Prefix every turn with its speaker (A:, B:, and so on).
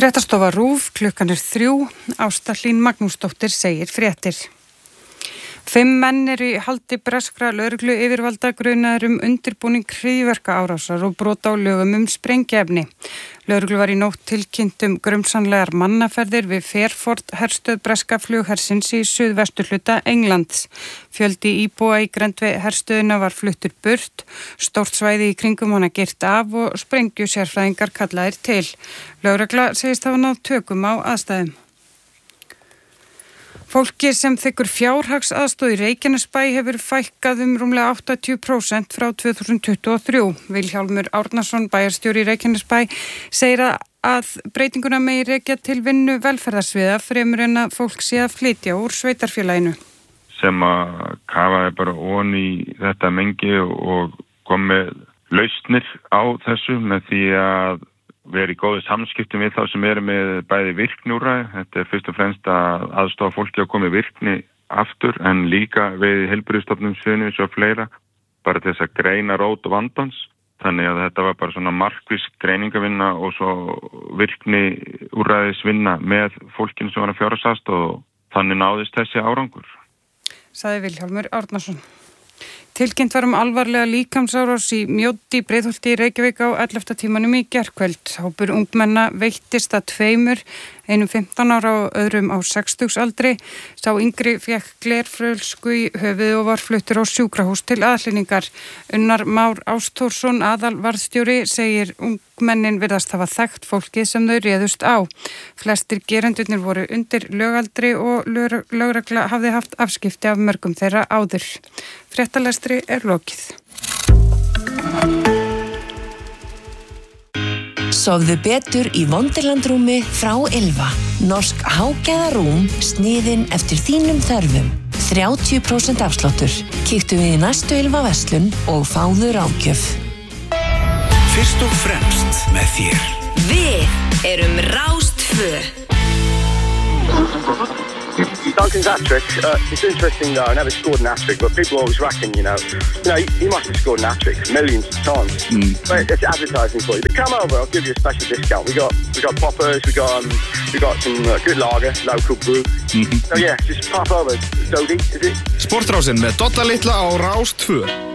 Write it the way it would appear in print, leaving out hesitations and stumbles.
A: Fréttastofa RÚV, klukkan 3, Ásta Hlín Magnúsdóttir segir fréttir. 5 menn eru í haldi breskra lögreglu yfirvalda grunaðir undirbúning hryðjuverkaárásar og brot á lögum sprengiefni. Lögreglu var í nótt tilkynnt grunsamlegar mannaferðir við Fairford herstöð breska flughersins í suðvesturhluta Englands. Fjöldi íbúa í grennd við herstöðina var fluttur burt, stórt svæði í kringum hana girt af og sprengjusérfræðingar kallaðir til. Lögregla segist hafa náð tökum á aðstæðum. Fólki sem þiggur fjárhagsaðstoð í Reykjanesbæ hefur fækkað rúmlega 80% frá 2023. Vilhjálmur Árnason, bæjarstjóri í Reykjanesbæ, segir að breytinguna megi rekja til vinnu velferðarsviða fremur en að fólk sé að flytja úr sveitarfélaginu.
B: Sem að kafaði bara ofan í þetta mengi og kom með lausnir á þessu með því að vera í góðu samskiptum við þá sem eru með bæði virkniúrræði. Þetta fyrst og fremst að aðstofa fólki að koma í virkni aftur en líka við heilbrigðisstofnunum sviðinu og fleira, bara til þess að greina rót og vandans. Þannig að þetta var bara svona markviss greiningavinna og svo virkniúrræðisvinna með fólkinu sem var að fjárhagsaðstoð og þannig náðist þessi árangur.
A: Sagði Vilhjálmur Árnason. Tilkynnt var alvarlega líkamsárás í Mjóddi, Breiðholti í Reykjavík á 11. tímanum í gærkvöld. Hópur ungmenna veittist að 2, einum 15 ára og öðrum á 60 aldri. Sá yngri fékk glerfrölsku í höfuð og var fluttur á sjúkrahús til aðhlynningar. Unnar Már Ástórsson, aðalvarðstjóri, segir ungmennin virðast hafa þekkt fólkið sem þau réðust á. Flestir gerendurnir voru undir lögaldri og lögregla hafði haft afskipti af mörgum þeirra áður. Fréttalestri lokið.
C: Sofðu betur í Wonderland-rúmi frá Ylva. Norsk hágæðarúm sniðin eftir þínum þörfum. 30% afsláttur. Kíktu við í næstu Ylva-verslun og fáðu ráðgjöf.
D: Fyrst og fremst með þér.
C: Við erum Rás 2.
E: Duncan's hat-trick, it's interesting though, I never scored an hat-trick, but people always reckon, he must have scored an hat-trick millions of times. But it's advertising for you. But come over, I'll give you a special discount. We got poppers, we got some good lager, local brew. So yeah, just pop over. Dodie, is it?
D: Sportrásin með Dodda litla á Rás 2.